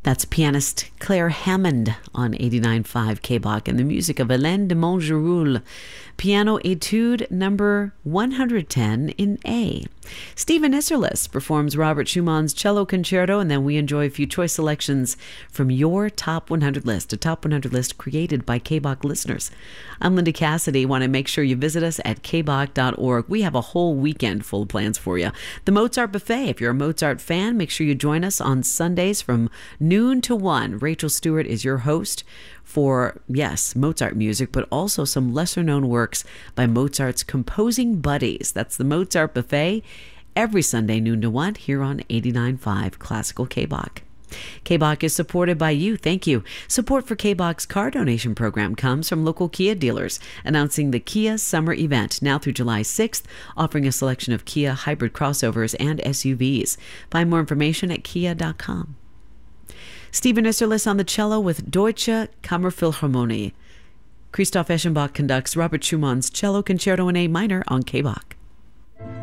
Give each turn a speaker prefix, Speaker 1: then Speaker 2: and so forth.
Speaker 1: That's pianist Claire Hammond on 89.5 KBOC and the music of Hélène de Montgeroul. Piano Etude number 110 in A. Stephen Isserlis performs Robert Schumann's Cello Concerto, and then we enjoy a few choice selections from your Top 100 list, a Top 100 list created by KBOC listeners. I'm Linda Cassidy. Want to make sure you visit us at kbok.org. We have a whole weekend full of plans for you. The Mozart Buffet. If you're a Mozart fan, make sure you join us on Sundays from noon to 1. Rachel Stewart is your host for, yes, Mozart music, but also some lesser-known works by Mozart's composing buddies. That's the Mozart Buffet every Sunday, noon to 1, here on 89.5 Classical KBOC. KBOC is supported by you. Thank you. Support for KBOC's car donation program comes from local Kia dealers, announcing the Kia Summer Event now through July 6th, offering a selection of Kia hybrid crossovers and SUVs. Find more information at kia.com. Stephen Isserlis on the cello with Deutsche Kammerphilharmonie. Christoph Eschenbach conducts Robert Schumann's Cello Concerto in A minor on KBOC.